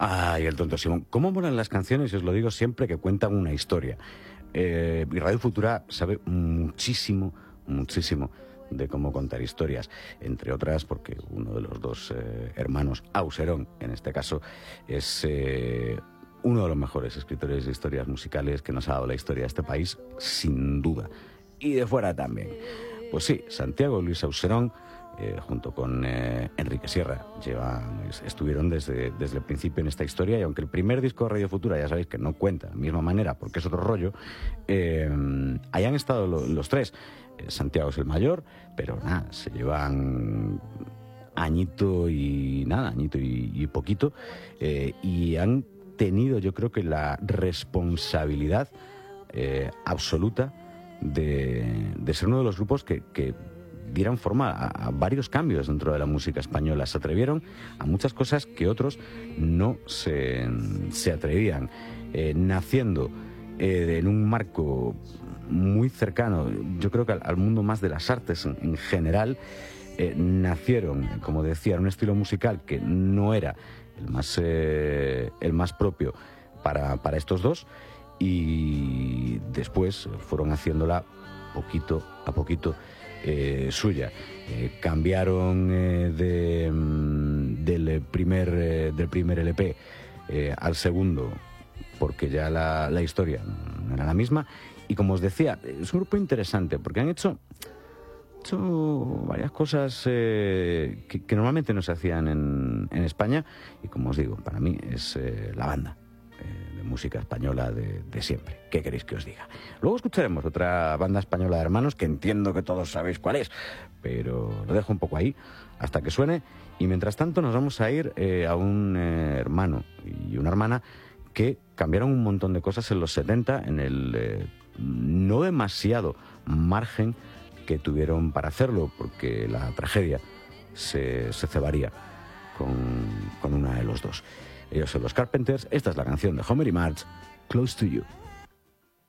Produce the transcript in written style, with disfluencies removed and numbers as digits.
Ay, el tonto Simón. ¿Cómo molan las canciones? Y os lo digo siempre, que cuentan una historia. Y Radio Futura sabe muchísimo, muchísimo de cómo contar historias, entre otras porque uno de los dos hermanos, Auserón en este caso, es uno de los mejores escritores de historias musicales que nos ha dado la historia de este país, sin duda, y de fuera también. Pues sí, Santiago Luis Auserón, junto con Enrique Sierra, estuvieron desde el principio en esta historia, y aunque el primer disco de Radio Futura ya sabéis que no cuenta de la misma manera porque es otro rollo, ahí han estado los tres. Santiago es el mayor, pero nada, se llevan añito y poquito, y han tenido, yo creo que la responsabilidad absoluta de ser uno de los grupos que dieran forma a varios cambios dentro de la música española. Se atrevieron a muchas cosas que otros no se atrevían, naciendo en un marco muy cercano, yo creo que al mundo más de las artes en general. Nacieron, como decía, en un estilo musical que no era el más propio para estos dos, y después fueron haciéndola poquito a poquito suya. Cambiaron del primer LP al segundo porque ya la historia no era la misma, y como os decía, es un grupo interesante porque han hecho varias cosas que normalmente no se hacían en España, y como os digo, para mí es la banda de música española de siempre. ¿Qué queréis que os diga? Luego escucharemos otra banda española de hermanos que entiendo que todos sabéis cuál es, pero lo dejo un poco ahí hasta que suene, y mientras tanto nos vamos a ir a un hermano y una hermana que cambiaron un montón de cosas en los 70 en el no demasiado margen que tuvieron para hacerlo, porque la tragedia se cebaría con una de los dos. Ellos son los Carpenters. Esta es la canción de Homer y Marge, Close to You.